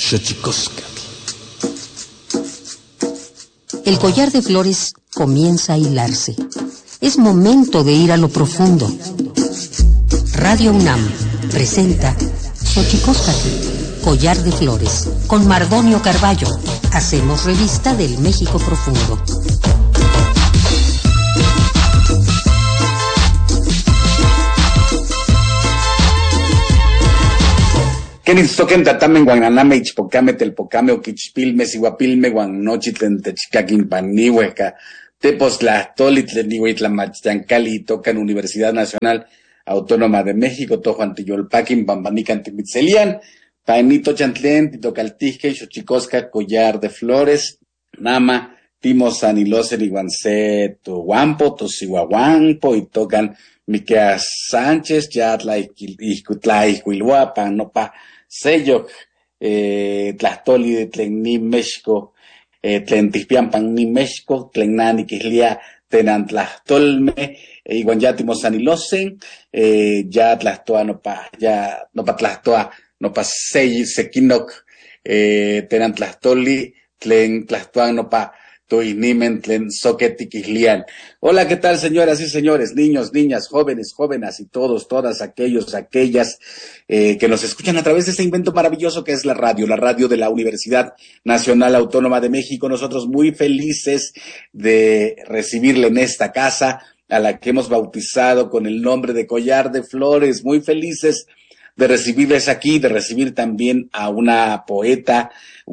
Xochicóscatl. El collar de flores comienza a hilarse. Es momento de ir a lo profundo. Radio UNAM presenta Xochicóscatl, collar de flores, con Mardonio Carballo. Hacemos revista del México profundo. Kenitzoquen tatamen guananame ichpocame telpocame oquichpilme siguapilme guanochitlen techcaquin panihueca tepoztlahtolitlen nihuitlamachtancali tocan Universidad Nacional Autónoma de México tojuantiyolpaquin pampanican timitzelian paenito chantlen titocaltijque xochicosca collar de flores nama timosanilose iguance tohuampo tosihuahuampo y tocan Miquea Sánchez yatla ihcuilhuapa nopa sello tlahtoli de tlen ni México tlen tihpiampan ni México tlen nani quihlia tenan tlahtolme iguan ya timosanilosen ya tlahtoa nopa tlahtoa nopa sequinoc tenan tlahtoli tlen tlahtoan nopa toinimen tlen soquetiquihlian. Hola, ¿qué tal, señoras y señores, niños, niñas, jóvenes, jóvenes y todos, todas aquellas que nos escuchan a través de este invento maravilloso que es la radio de la Universidad Nacional Autónoma de México? Nosotros muy felices de recibirle en esta casa a la que hemos bautizado con el nombre de Collar de Flores, muy felices de recibirles aquí, de recibir también a una poeta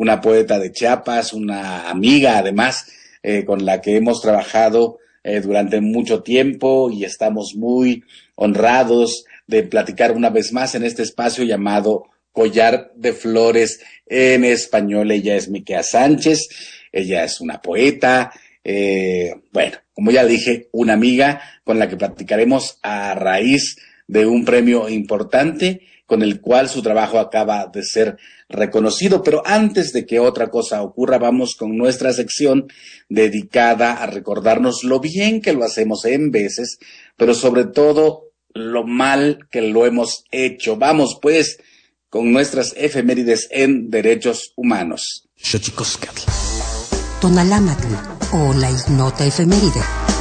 de Chiapas, una amiga además, con la que hemos trabajado durante mucho tiempo y estamos muy honrados de platicar una vez más en este espacio llamado Collar de Flores en español. Ella es Miquea Sánchez, ella es una poeta, bueno, como ya dije, una amiga con la que platicaremos a raíz de un premio importante con el cual su trabajo acaba de ser reconocido. Pero antes de que otra cosa ocurra, vamos con nuestra sección dedicada a recordarnos lo bien que lo hacemos en veces, pero sobre todo lo mal que lo hemos hecho. Vamos pues con nuestras efemérides en derechos humanos. Xochicóscatl. Tonalámatl, o la ignota efeméride.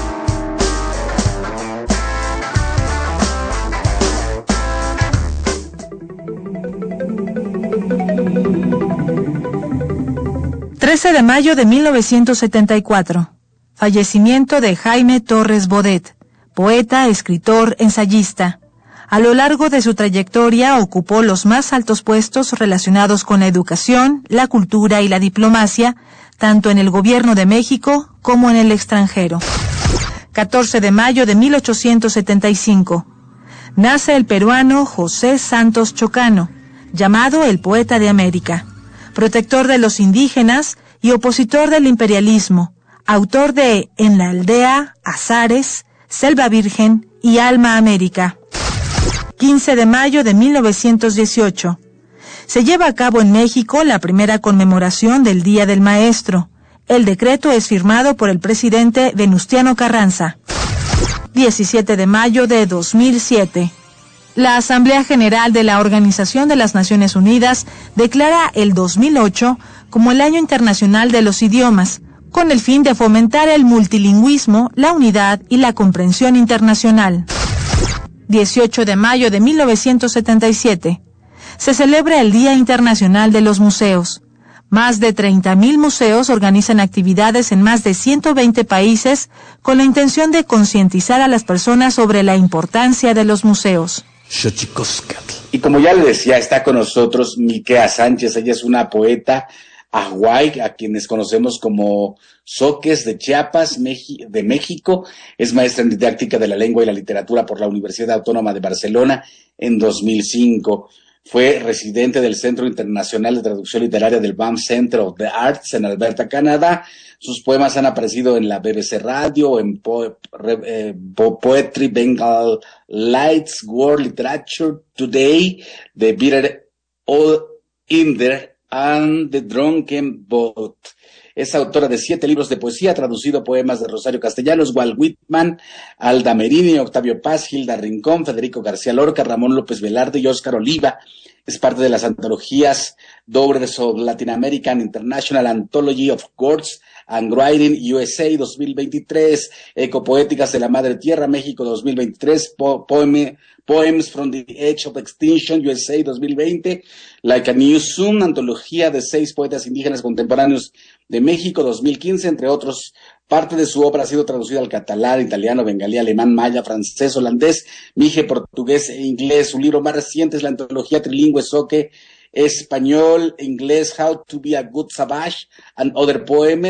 13 de mayo de 1974. Fallecimiento de Jaime Torres Bodet, poeta, escritor, ensayista. A lo largo de su trayectoria ocupó los más altos puestos relacionados con la educación, la cultura y la diplomacia, tanto en el gobierno de México como en el extranjero. 14 de mayo de 1875. Nace el peruano José Santos Chocano, llamado el Poeta de América, protector de los indígenas y opositor del imperialismo, autor de En la aldea, Azares, Selva Virgen y Alma América. 15 de mayo de 1918. Se lleva a cabo en México la primera conmemoración del Día del Maestro. El decreto es firmado por el presidente Venustiano Carranza. 17 de mayo de 2007. La Asamblea General de la Organización de las Naciones Unidas declara el 2008 como el Año Internacional de los Idiomas, con el fin de fomentar el multilingüismo, la unidad y la comprensión internacional. 18 de mayo de 1977. Se celebra el Día Internacional de los Museos. Más de 30.000 museos organizan actividades en más de 120 países con la intención de concientizar a las personas sobre la importancia de los museos. Xochicóscatl. Y como ya le decía, está con nosotros Miquea Sánchez. Ella es una poeta ahuay, a quienes conocemos como Soques de Chiapas, de México. Es maestra en didáctica de la lengua y la literatura por la Universidad Autónoma de Barcelona en 2005. Fue residente del Centro Internacional de Traducción Literaria del Banff Center of the Arts en Alberta, Canadá. Sus poemas han aparecido en la BBC Radio, en Poetry Bengal Lights, World Literature Today, The Bitter Old Inder and The Drunken Boat. Es autora de 7 libros de poesía, traducido poemas de Rosario Castellanos, Walt Whitman, Alda Merini, Octavio Paz, Hilda Rincón, Federico García Lorca, Ramón López Velarde y Óscar Oliva. Es parte de las antologías Dobles of Latin American International Anthology of Words and Writing USA 2023, Ecopoéticas de la Madre Tierra México 2023, Poems from the Edge of Extinction USA 2020, Like a New Sun, antología de 6 poetas indígenas contemporáneos de México 2015, entre otros. Parte de su obra ha sido traducida al catalán, italiano, bengalí, alemán, maya, francés, holandés, mije, portugués e inglés. Su libro más reciente es la antología trilingüe Soque, español, inglés, How to be a Good Savage and Other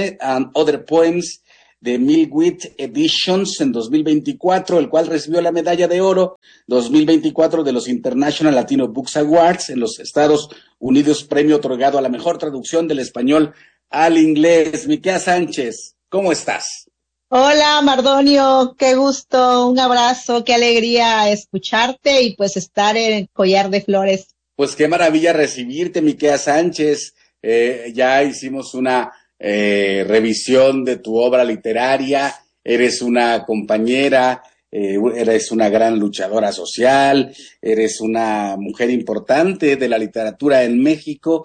Poems de Milwit Editions en 2024, el cual recibió la medalla de oro 2024 de los International Latino Books Awards en los Estados Unidos, premio otorgado a la mejor traducción del español al inglés. Miquea Sánchez, ¿cómo estás? Hola Mardonio, qué gusto, un abrazo, qué alegría escucharte y pues estar en el Collar de Flores. Pues qué maravilla recibirte, Miquea Sánchez. Ya hicimos una revisión de tu obra literaria, eres una compañera, eres una gran luchadora social, eres una mujer importante de la literatura en México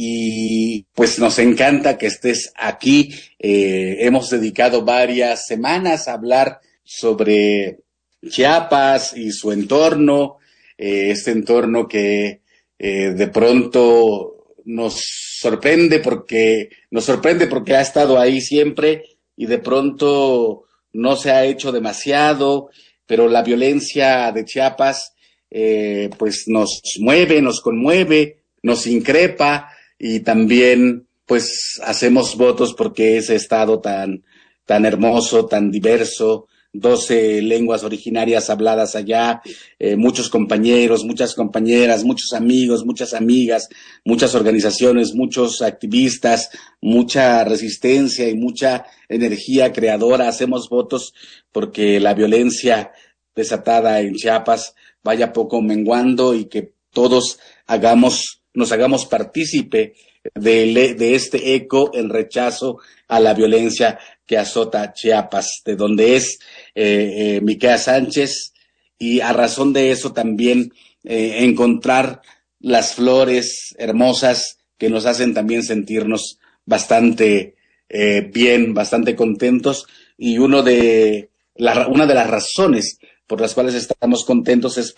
y pues nos encanta que estés aquí. Hemos dedicado varias semanas a hablar sobre Chiapas y su entorno, este entorno que de pronto nos sorprende porque ha estado ahí siempre y de pronto no se ha hecho demasiado, pero la violencia de Chiapas pues nos mueve, nos conmueve, nos increpa y también pues hacemos votos porque ese estado tan hermoso, tan diverso, 12 lenguas originarias habladas allá, muchos compañeros, muchas compañeras, muchos amigos, muchas amigas, muchas organizaciones, muchos activistas, mucha resistencia y mucha energía creadora. Hacemos votos porque la violencia desatada en Chiapas vaya poco menguando y que todos nos hagamos partícipe de este eco en rechazo a la violencia que azota Chiapas, de donde es Miquea Sánchez, y a razón de eso también encontrar las flores hermosas que nos hacen también sentirnos bastante bien, bastante contentos, y una de las razones por las cuales estamos contentos es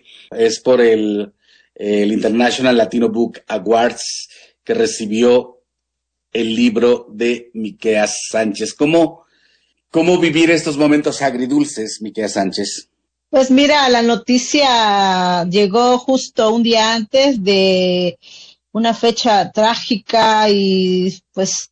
por el International Latino Book Awards que recibió el libro de Miquea Sánchez. ¿Cómo vivir estos momentos agridulces, Miquea Sánchez? Pues mira, la noticia llegó justo un día antes de una fecha trágica y pues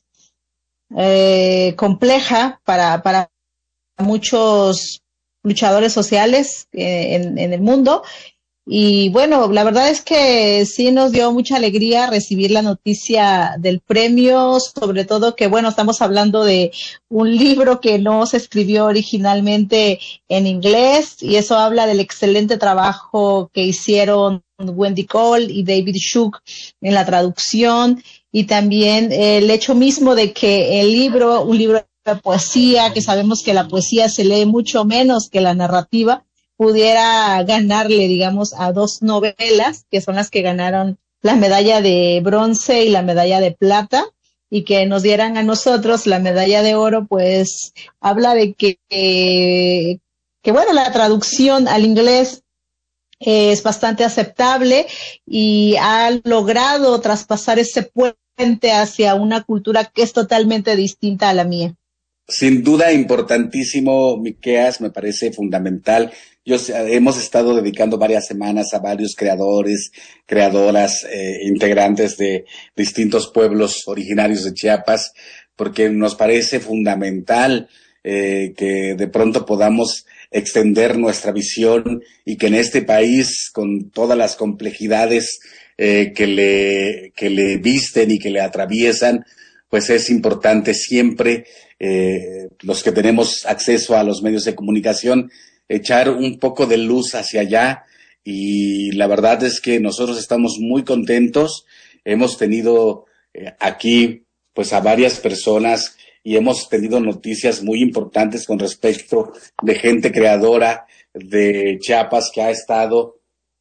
compleja para muchos luchadores sociales en el mundo. Y bueno, la verdad es que sí nos dio mucha alegría recibir la noticia del premio, sobre todo que, bueno, estamos hablando de un libro que no se escribió originalmente en inglés y eso habla del excelente trabajo que hicieron Wendy Cole y David Shook en la traducción y también el hecho mismo de que un libro de poesía, que sabemos que la poesía se lee mucho menos que la narrativa, pudiera ganarle, digamos, a 2 novelas, que son las que ganaron la medalla de bronce y la medalla de plata, y que nos dieran a nosotros la medalla de oro, pues habla de que bueno, la traducción al inglés es bastante aceptable y ha logrado traspasar ese puente hacia una cultura que es totalmente distinta a la mía. Sin duda importantísimo, Miqueas, me parece fundamental. Hemos estado dedicando varias semanas a varios creadores, creadoras, integrantes de distintos pueblos originarios de Chiapas, porque nos parece fundamental que de pronto podamos extender nuestra visión y que en este país, con todas las complejidades que le visten y que le atraviesan, pues es importante siempre, los que tenemos acceso a los medios de comunicación, echar un poco de luz hacia allá, y la verdad es que nosotros estamos muy contentos. Hemos tenido aquí pues a varias personas y hemos tenido noticias muy importantes con respecto de gente creadora de Chiapas que ha estado,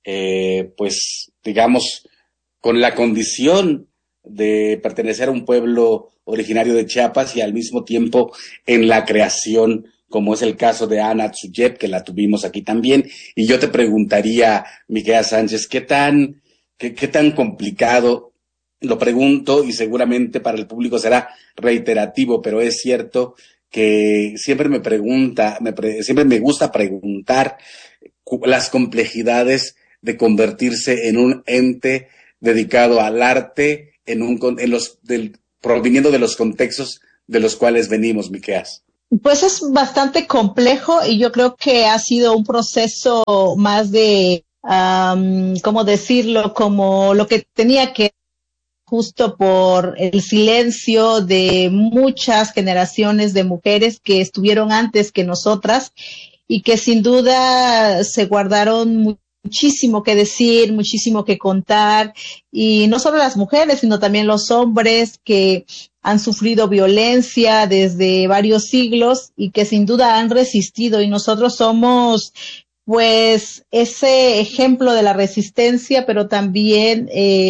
pues, digamos, con la condición de pertenecer a un pueblo originario de Chiapas y al mismo tiempo en la creación, como es el caso de Ana Tsuyep, que la tuvimos aquí también. Y yo te preguntaría, Miquea Sánchez, ¿qué tan complicado? Lo pregunto y seguramente para el público será reiterativo, pero es cierto que siempre siempre me gusta preguntar las complejidades de convertirse en un ente dedicado al arte proviniendo de los contextos de los cuales venimos, Miqueas. Pues es bastante complejo y yo creo que ha sido un proceso más de, ¿cómo decirlo? Como lo que tenía que, justo por el silencio de muchas generaciones de mujeres que estuvieron antes que nosotras y que sin duda se guardaron muchísimo que decir, muchísimo que contar, y no solo las mujeres, sino también los hombres que han sufrido violencia desde varios siglos y que sin duda han resistido, y nosotros somos pues ese ejemplo de la resistencia, pero también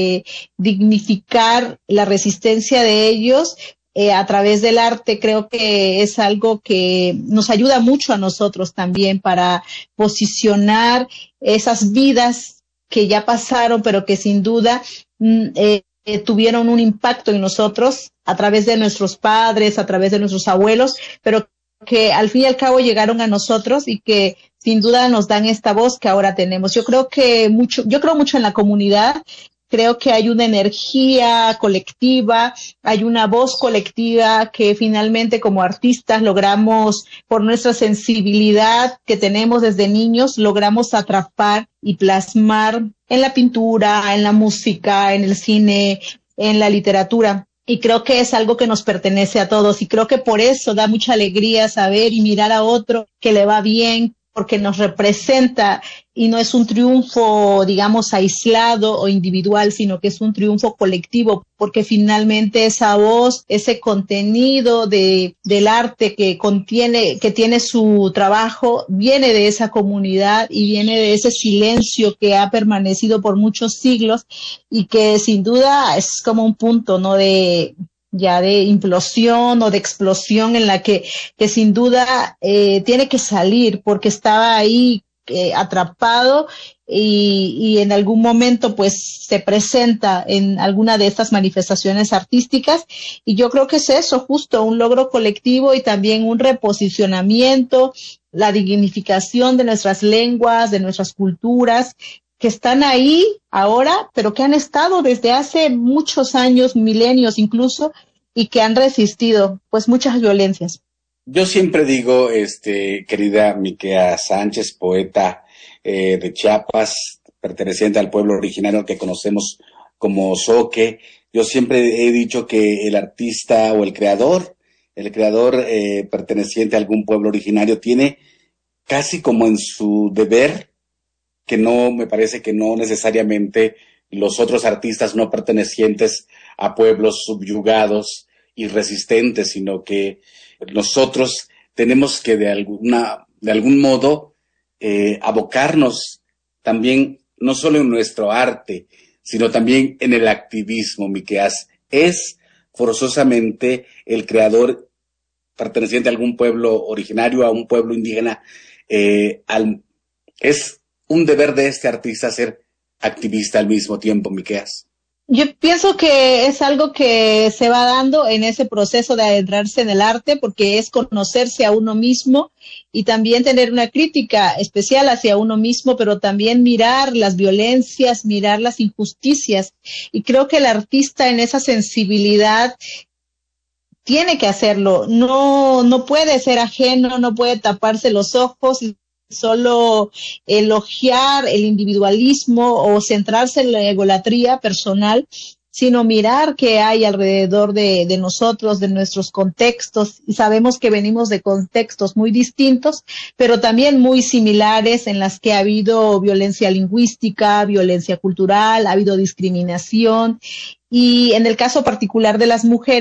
dignificar la resistencia de ellos a través del arte. Creo que es algo que nos ayuda mucho a nosotros también para posicionar esas vidas que ya pasaron, pero que sin duda tuvieron un impacto en nosotros a través de nuestros padres, a través de nuestros abuelos, pero que al fin y al cabo llegaron a nosotros y que sin duda nos dan esta voz que ahora tenemos. Yo creo mucho en la comunidad. Creo que hay una energía colectiva, hay una voz colectiva que finalmente como artistas logramos, por nuestra sensibilidad que tenemos desde niños, logramos atrapar y plasmar en la pintura, en la música, en el cine, en la literatura. Y creo que es algo que nos pertenece a todos. Y creo que por eso da mucha alegría saber y mirar a otro que le va bien, porque nos representa y no es un triunfo, digamos, aislado o individual, sino que es un triunfo colectivo, porque finalmente esa voz, ese contenido del arte que tiene su trabajo, viene de esa comunidad y viene de ese silencio que ha permanecido por muchos siglos y que sin duda es como un punto, ¿no?, de implosión o de explosión en la que sin duda tiene que salir porque estaba ahí atrapado y en algún momento pues se presenta en alguna de estas manifestaciones artísticas, y yo creo que es eso, justo un logro colectivo y también un reposicionamiento, la dignificación de nuestras lenguas, de nuestras culturas, que están ahí ahora, pero que han estado desde hace muchos años, milenios incluso, y que han resistido pues muchas violencias. Yo siempre digo, querida Miquea Sánchez, poeta de Chiapas, perteneciente al pueblo originario que conocemos como Zoque, yo siempre he dicho que el artista o el creador perteneciente a algún pueblo originario tiene casi como en su deber, que no, me parece que no necesariamente los otros artistas no pertenecientes a pueblos subyugados y resistentes, sino que nosotros tenemos que de algún modo abocarnos también, no solo en nuestro arte, sino también en el activismo, Miqueas. Es forzosamente el creador perteneciente a algún pueblo originario, a un pueblo indígena, es un deber de este artista ser activista al mismo tiempo, Miqueas. Yo pienso que es algo que se va dando en ese proceso de adentrarse en el arte, porque es conocerse a uno mismo y también tener una crítica especial hacia uno mismo, pero también mirar las violencias, mirar las injusticias. Y creo que el artista en esa sensibilidad tiene que hacerlo. No puede ser ajeno, no puede taparse los ojos y solo elogiar el individualismo o centrarse en la egolatría personal, sino mirar qué hay alrededor de nosotros, de nuestros contextos, y sabemos que venimos de contextos muy distintos, pero también muy similares, en las que ha habido violencia lingüística, violencia cultural, ha habido discriminación, y en el caso particular de las mujeres,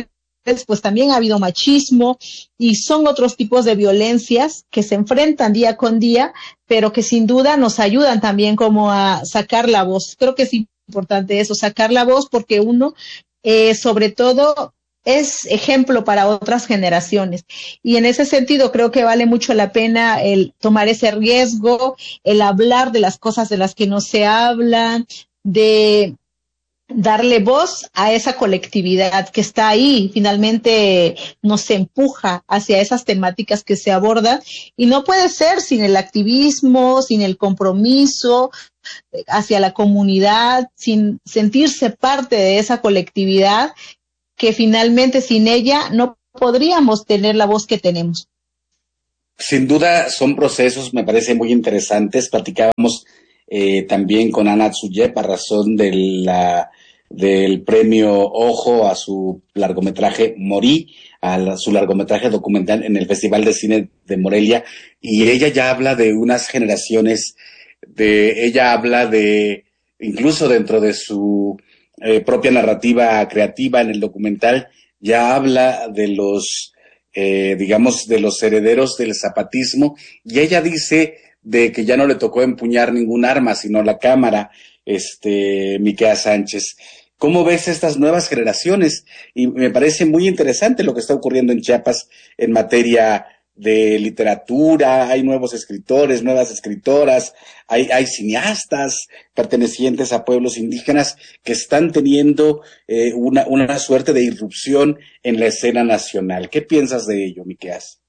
pues también ha habido machismo y son otros tipos de violencias que se enfrentan día con día, pero que sin duda nos ayudan también como a sacar la voz. Creo que es importante eso, sacar la voz, porque uno, sobre todo, es ejemplo para otras generaciones. Y en ese sentido creo que vale mucho la pena el tomar ese riesgo, el hablar de las cosas de las que no se hablan, de darle voz a esa colectividad que está ahí, finalmente nos empuja hacia esas temáticas que se abordan, y no puede ser sin el activismo, sin el compromiso hacia la comunidad, sin sentirse parte de esa colectividad, que finalmente sin ella no podríamos tener la voz que tenemos. Sin duda son procesos, me parece muy interesantes. Platicábamos también con Ana Tsuyep a razón del premio Ojo a su largometraje Morí, su largometraje documental en el Festival de Cine de Morelia, y ella ya habla de unas generaciones, ella habla de, incluso dentro de su propia narrativa creativa en el documental, ya habla de los digamos, de los herederos del zapatismo, y ella dice de que ya no le tocó empuñar ningún arma, sino la cámara, Miquea Sánchez. ¿Cómo ves estas nuevas generaciones? Y me parece muy interesante lo que está ocurriendo en Chiapas en materia de literatura. Hay nuevos escritores, nuevas escritoras, hay cineastas pertenecientes a pueblos indígenas que están teniendo una suerte de irrupción en la escena nacional. ¿Qué piensas de ello, Miqueas?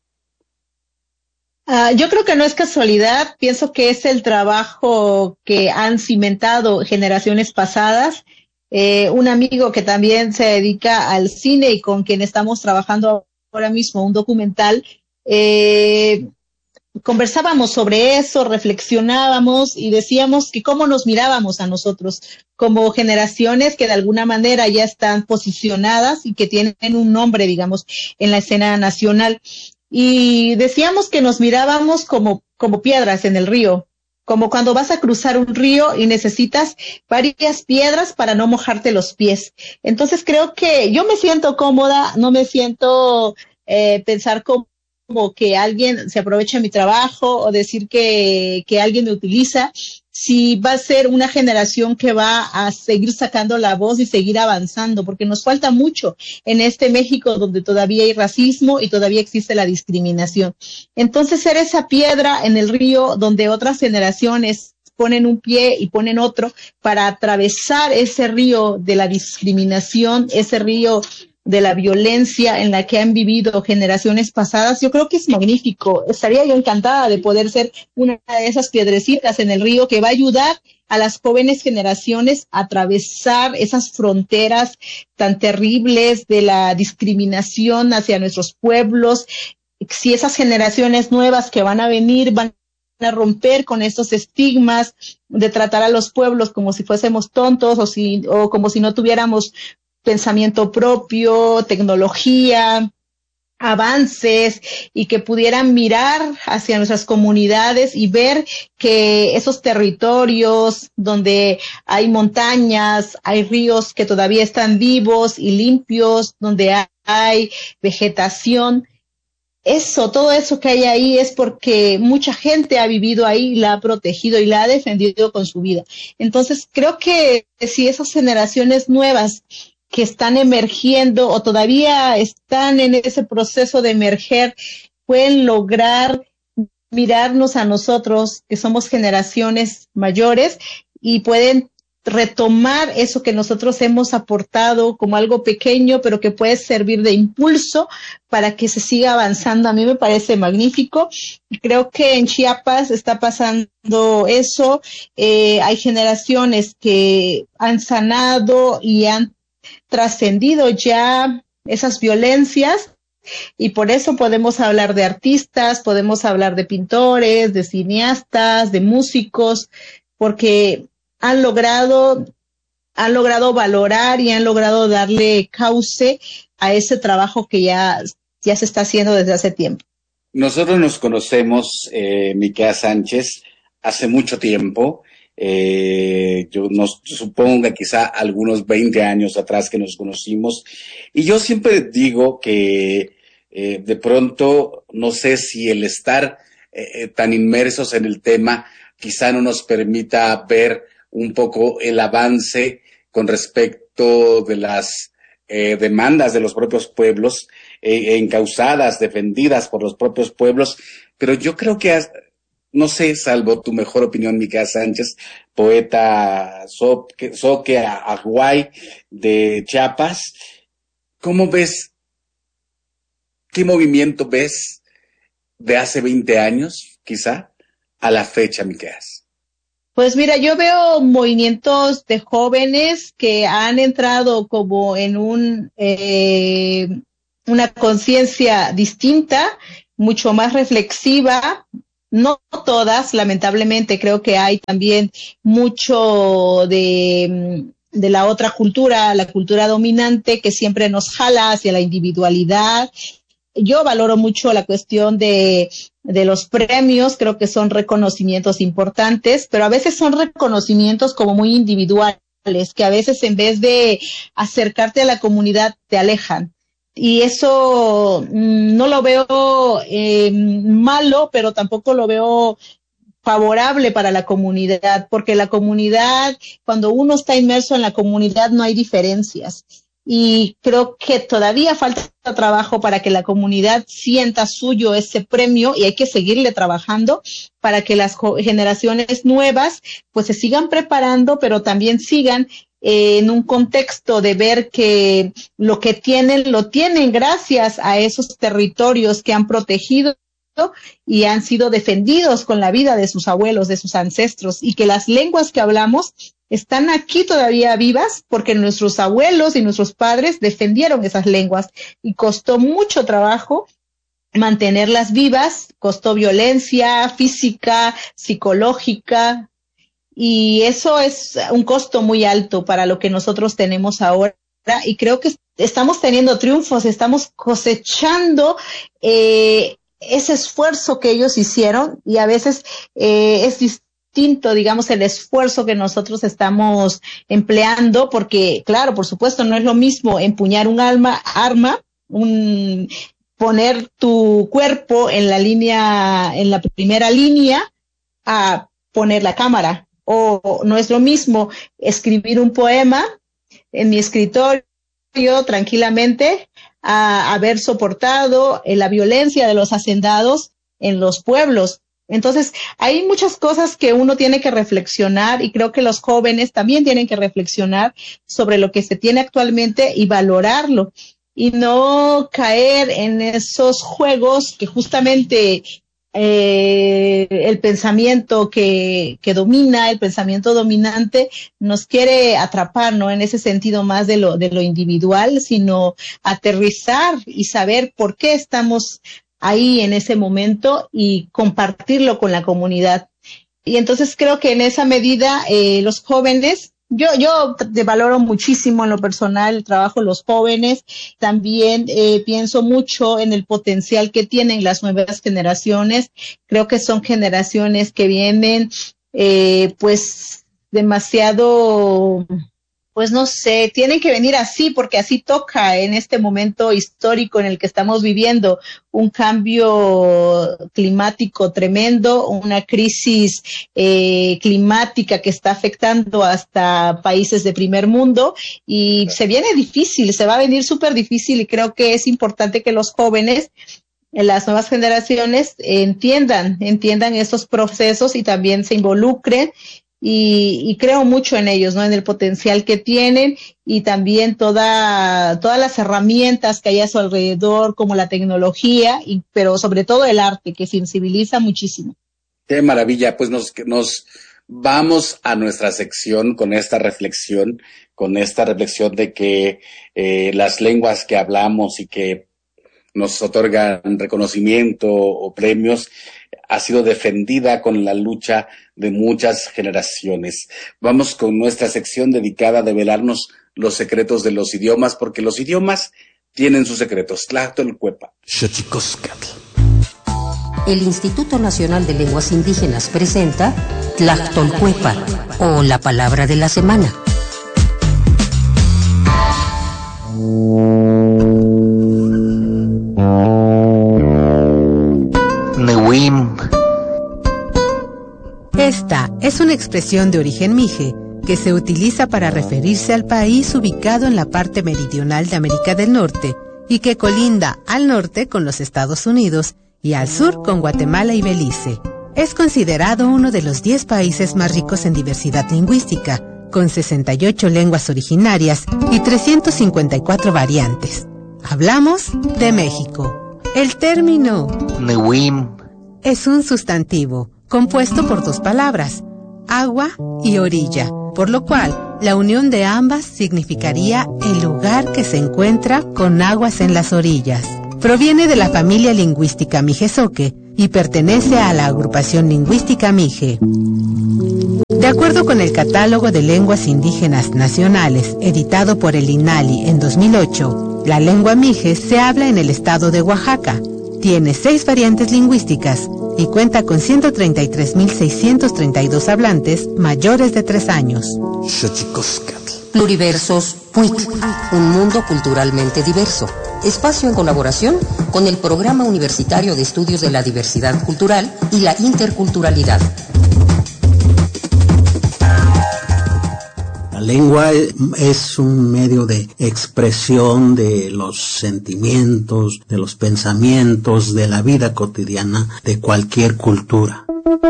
Yo creo que no es casualidad, pienso que es el trabajo que han cimentado generaciones pasadas. Un amigo que también se dedica al cine y con quien estamos trabajando ahora mismo un documental, conversábamos sobre eso, reflexionábamos y decíamos que cómo nos mirábamos a nosotros como generaciones que de alguna manera ya están posicionadas y que tienen un nombre, digamos, en la escena nacional. Y decíamos que nos mirábamos como piedras en el río, como cuando vas a cruzar un río y necesitas varias piedras para no mojarte los pies. Entonces creo que yo me siento cómoda, no me siento pensar como que alguien se aprovecha de mi trabajo o decir que alguien me utiliza, si va a ser una generación que va a seguir sacando la voz y seguir avanzando, porque nos falta mucho en este México donde todavía hay racismo y todavía existe la discriminación. Entonces, ser esa piedra en el río donde otras generaciones ponen un pie y ponen otro para atravesar ese río de la discriminación, ese río de la violencia en la que han vivido generaciones pasadas, yo creo que es magnífico. Estaría yo encantada de poder ser una de esas piedrecitas en el río que va a ayudar a las jóvenes generaciones a atravesar esas fronteras tan terribles de la discriminación hacia nuestros pueblos. Si esas generaciones nuevas que van a venir van a romper con estos estigmas de tratar a los pueblos como si fuésemos tontos o como si no tuviéramos pensamiento propio, tecnología, avances, y que pudieran mirar hacia nuestras comunidades y ver que esos territorios donde hay montañas, hay ríos que todavía están vivos y limpios, donde hay vegetación, todo eso que hay ahí es porque mucha gente ha vivido ahí, la ha protegido y la ha defendido con su vida. Entonces creo que si esas generaciones nuevas que están emergiendo o todavía están en ese proceso de emerger, pueden lograr mirarnos a nosotros, que somos generaciones mayores, y pueden retomar eso que nosotros hemos aportado como algo pequeño, pero que puede servir de impulso para que se siga avanzando. A mí me parece magnífico. Creo que en Chiapas está pasando eso. Hay generaciones que han sanado y han trascendido ya esas violencias, y por eso podemos hablar de artistas, podemos hablar de pintores, de cineastas, de músicos, porque han logrado valorar y han logrado darle cauce a ese trabajo que ya se está haciendo desde hace tiempo. Nosotros nos conocemos, Miquea Sánchez, hace mucho tiempo. yo nos supongo que quizá algunos 20 años atrás que nos conocimos, y yo siempre digo que de pronto no sé si el estar tan inmersos en el tema quizá no nos permita ver un poco el avance con respecto de las demandas de los propios pueblos, encausadas, defendidas por los propios pueblos, pero yo creo que no sé, salvo tu mejor opinión, Mica Sánchez, poeta Zoque Aguay de Chiapas, ¿cómo ves, qué movimiento ves de hace 20 años, quizá, a la fecha, Miqueas? Pues mira, yo veo movimientos de jóvenes que han entrado como en una conciencia distinta, mucho más reflexiva. No todas, lamentablemente, creo que hay también mucho de la otra cultura, la cultura dominante, que siempre nos jala hacia la individualidad. Yo valoro mucho la cuestión de los premios, creo que son reconocimientos importantes, pero a veces son reconocimientos como muy individuales, que a veces en vez de acercarte a la comunidad te alejan. Y eso no lo veo malo, pero tampoco lo veo favorable para la comunidad, porque la comunidad, cuando uno está inmerso en la comunidad, no hay diferencias. Y creo que todavía falta trabajo para que la comunidad sienta suyo ese premio, y hay que seguirle trabajando para que las generaciones nuevas pues se sigan preparando, pero también sigan en un contexto de ver que lo que tienen, lo tienen gracias a esos territorios que han protegido y han sido defendidos con la vida de sus abuelos, de sus ancestros, y que las lenguas que hablamos están aquí todavía vivas porque nuestros abuelos y nuestros padres defendieron esas lenguas, y costó mucho trabajo mantenerlas vivas, costó violencia física, psicológica, y eso es un costo muy alto para lo que nosotros tenemos ahora, y creo que estamos teniendo triunfos, estamos cosechando ese esfuerzo que ellos hicieron, y a veces es distinto, digamos, el esfuerzo que nosotros estamos empleando, porque, claro, por supuesto, no es lo mismo empuñar un arma, poner tu cuerpo en la primera línea, a poner la cámara. O no es lo mismo escribir un poema en mi escritorio tranquilamente a haber soportado la violencia de los hacendados en los pueblos. Entonces, hay muchas cosas que uno tiene que reflexionar, y creo que los jóvenes también tienen que reflexionar sobre lo que se tiene actualmente y valorarlo, y no caer en esos juegos que justamente el pensamiento que domina, el pensamiento dominante, nos quiere atrapar, ¿no? En ese sentido más de lo individual, sino aterrizar y saber por qué estamos ahí en ese momento y compartirlo con la comunidad. Y entonces creo que en esa medida los jóvenes, yo te valoro muchísimo en lo personal el trabajo de los jóvenes. También pienso mucho en el potencial que tienen las nuevas generaciones. Creo que son generaciones que vienen pues demasiado, pues no sé, tienen que venir así, porque así toca en este momento histórico en el que estamos viviendo, un cambio climático tremendo, una crisis climática que está afectando hasta países de primer mundo, y se viene difícil, se va a venir súper difícil, y creo que es importante que los jóvenes, las nuevas generaciones, entiendan estos procesos y también se involucren. Y creo mucho en ellos, ¿no? En el potencial que tienen, y también todas las herramientas que hay a su alrededor, como la tecnología, pero sobre todo el arte, que sensibiliza muchísimo. Qué maravilla, pues nos vamos a nuestra sección con esta reflexión de que las lenguas que hablamos y que nos otorgan reconocimiento o premios ha sido defendida con la lucha de muchas generaciones. Vamos con nuestra sección dedicada a develarnos los secretos de los idiomas, porque los idiomas tienen sus secretos. Tlachtolcuepa. Xochicóscatl. el Instituto Nacional de Lenguas Indígenas presenta Tlactolcuepa, o la palabra de la semana. Nehuim. Esta es una expresión de origen mije que se utiliza para referirse al país ubicado en la parte meridional de América del Norte y que colinda al norte con los Estados Unidos y al sur con Guatemala y Belice. Es considerado uno de los 10 países más ricos en diversidad lingüística, con 68 lenguas originarias y 354 variantes. Hablamos de México. El término Nehuim es un sustantivo compuesto por 2 palabras, agua y orilla, por lo cual la unión de ambas significaría el lugar que se encuentra con aguas en las orillas. Proviene de la familia lingüística mijezoque y pertenece a la agrupación lingüística mije. De acuerdo con el Catálogo de Lenguas Indígenas Nacionales, editado por el INALI en 2008, la lengua mije se habla en el estado de Oaxaca, tiene 6 variantes lingüísticas y cuenta con 133.632 hablantes mayores de 3 años. Xochicóscatl. Pluriversos PUIC, un mundo culturalmente diverso. Espacio en colaboración con el Programa Universitario de Estudios de la Diversidad Cultural y la Interculturalidad. La lengua es un medio de expresión de los sentimientos, de los pensamientos, de la vida cotidiana de cualquier cultura.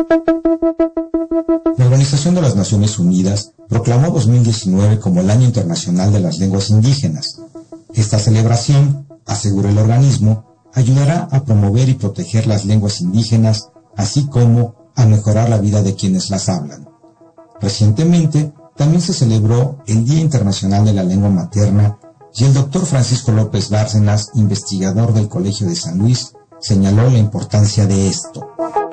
La Organización de las Naciones Unidas proclamó 2019 como el Año Internacional de las Lenguas Indígenas. Esta celebración, asegura el organismo, ayudará a promover y proteger las lenguas indígenas, así como a mejorar la vida de quienes las hablan. Recientemente, también se celebró el Día Internacional de la Lengua Materna y el doctor Francisco López Bárcenas, investigador del Colegio de San Luis, señaló la importancia de esto.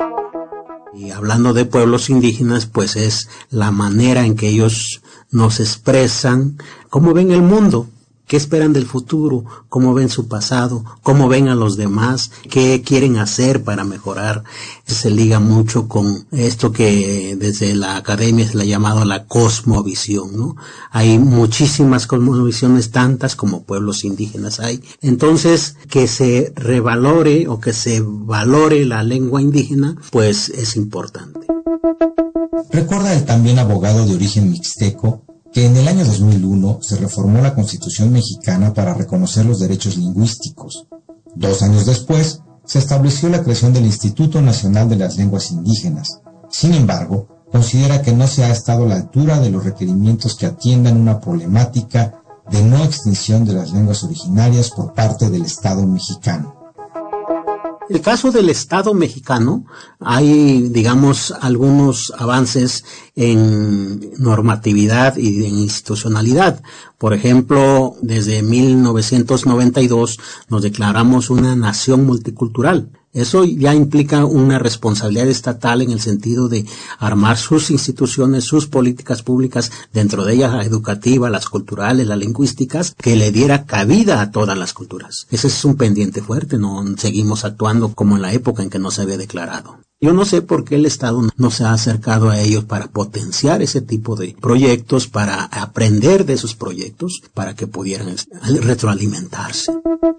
Y hablando de pueblos indígenas, pues es la manera en que ellos nos expresan cómo ven el mundo, qué esperan del futuro, cómo ven su pasado, cómo ven a los demás, qué quieren hacer para mejorar. Se liga mucho con esto que desde la academia se le ha llamado la cosmovisión, ¿no? Hay muchísimas cosmovisiones, tantas como pueblos indígenas hay. Entonces, que se revalore o que se valore la lengua indígena, pues es importante. Recuerda el también abogado de origen mixteco que en el año 2001 se reformó la Constitución mexicana para reconocer los derechos lingüísticos. 2 años después, se estableció la creación del Instituto Nacional de las Lenguas Indígenas. Sin embargo, considera que no se ha estado a la altura de los requerimientos que atiendan una problemática de no extinción de las lenguas originarias por parte del Estado mexicano. El caso del Estado mexicano, hay, digamos, algunos avances en normatividad y en institucionalidad. Por ejemplo, desde 1992 nos declaramos una nación multicultural. Eso ya implica una responsabilidad estatal en el sentido de armar sus instituciones, sus políticas públicas, dentro de ellas la educativa, las culturales, las lingüísticas, que le diera cabida a todas las culturas. Ese es un pendiente fuerte, no seguimos actuando como en la época en que no se había declarado. Yo no sé por qué el Estado no se ha acercado a ellos para potenciar ese tipo de proyectos, para aprender de esos proyectos, para que pudieran retroalimentarse.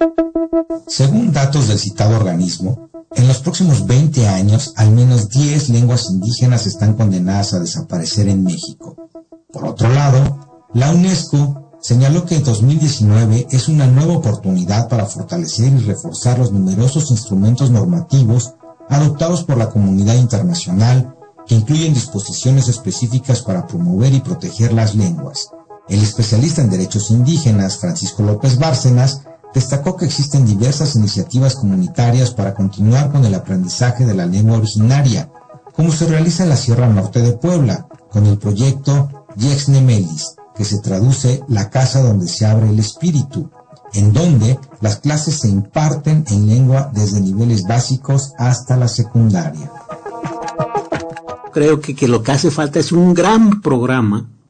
Según datos del citado organismo, en los próximos 20 años, al menos 10 lenguas indígenas están condenadas a desaparecer en México. Por otro lado, la UNESCO señaló que 2019 es una nueva oportunidad para fortalecer y reforzar los numerosos instrumentos normativos adoptados por la comunidad internacional que incluyen disposiciones específicas para promover y proteger las lenguas. El especialista en derechos indígenas, Francisco López Bárcenas, destacó que existen diversas iniciativas comunitarias para continuar con el aprendizaje de la lengua originaria, como se realiza en la Sierra Norte de Puebla, con el proyecto Yexnemelis, que se traduce La Casa Donde Se Abre el Espíritu, en donde las clases se imparten en lengua desde niveles básicos hasta la secundaria. Creo que lo que hace falta es un gran programa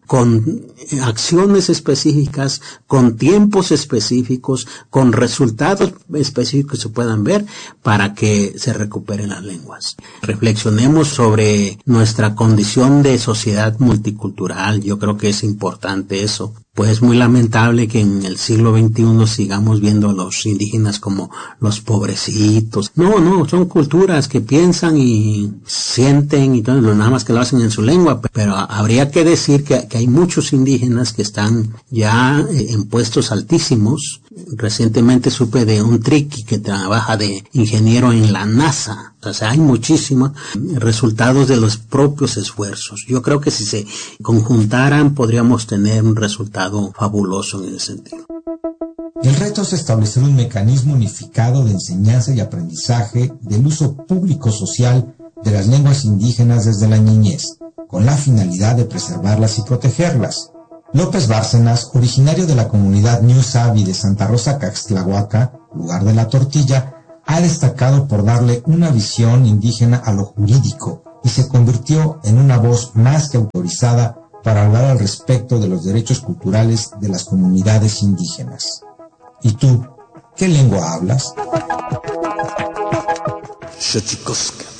con acciones específicas, con tiempos específicos, con resultados específicos que se puedan ver para que se recuperen las lenguas. Reflexionemos sobre nuestra condición de sociedad multicultural. Yo creo que es importante eso. Pues es muy lamentable que en el siglo XXI sigamos viendo a los indígenas como los pobrecitos. No, son culturas que piensan y sienten y todo, nada más que lo hacen en su lengua. Pero habría que decir que hay muchos indígenas que están ya en puestos altísimos. Recientemente supe de un triqui que trabaja de ingeniero en la NASA. O sea, hay muchísimos resultados de los propios esfuerzos. Yo creo que si se conjuntaran podríamos tener un resultado fabuloso en ese sentido. El reto es establecer un mecanismo unificado de enseñanza y aprendizaje del uso público social de las lenguas indígenas desde la niñez, con la finalidad de preservarlas y protegerlas. López Bárcenas, originario de la comunidad New Savi de Santa Rosa Caxtlahuaca, lugar de la tortilla, ha destacado por darle una visión indígena a lo jurídico y se convirtió en una voz más que autorizada para hablar al respecto de los derechos culturales de las comunidades indígenas. ¿Y tú, qué lengua hablas? Xochicoscatl.